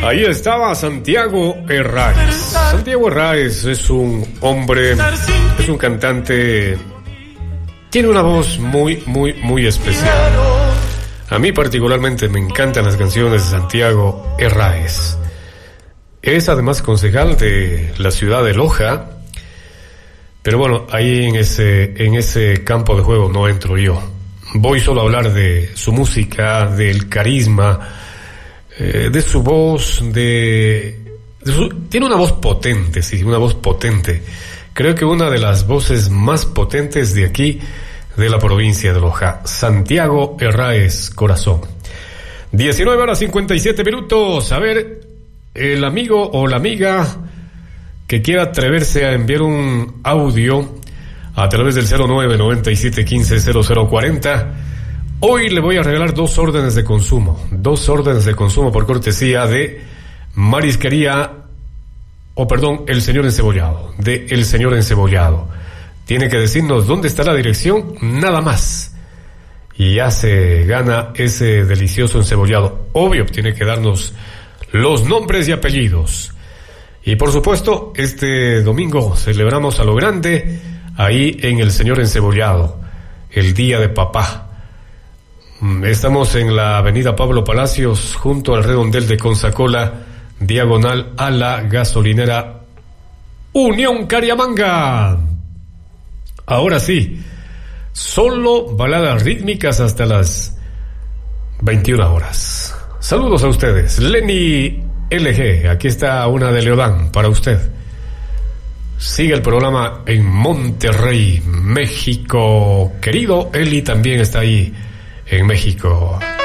Ahí estaba Santiago Herráez. Santiago Herráez es un hombre, es un cantante, tiene una voz muy especial. A mí particularmente me encantan las canciones de Santiago Herráez. Es además concejal de la ciudad de Loja, pero bueno, ahí en ese campo de juego no entro yo. Voy solo a hablar de su música, del carisma, de su voz, tiene una voz potente, sí, una voz potente. Creo que una de las voces más potentes de aquí, de la provincia de Loja. Santiago Herráez, corazón. 19:57. A ver, el amigo o la amiga que quiera atreverse a enviar un audio a través del 0997150040. Hoy le voy a regalar 2 órdenes de consumo. 2 órdenes de consumo por cortesía de Marisquería, El Señor Encebollado. De El Señor Encebollado. Tiene que decirnos dónde está la dirección, nada más. Y ya se gana ese delicioso encebollado. Obvio, tiene que darnos los nombres y apellidos. Y por supuesto, este domingo celebramos a lo grande ahí en El Señor Encebollado, el Día de Papá. Estamos en la avenida Pablo Palacios, junto al redondel de Consacola, diagonal a la gasolinera Unión Cariamanga. Ahora sí, solo baladas rítmicas hasta las 21 horas. Saludos a ustedes. Lenny LG, aquí está una de Leodán para usted. Sigue el programa en Monterrey, México. Querido Eli también está ahí en México.